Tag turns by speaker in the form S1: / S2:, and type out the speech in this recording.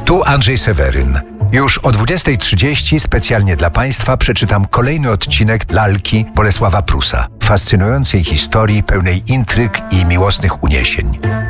S1: Tu Andrzej Seweryn. Już o 20:30 specjalnie dla Państwa przeczytam kolejny odcinek Lalki Bolesława Prusa. Fascynującej historii pełnej intryg i miłosnych uniesień.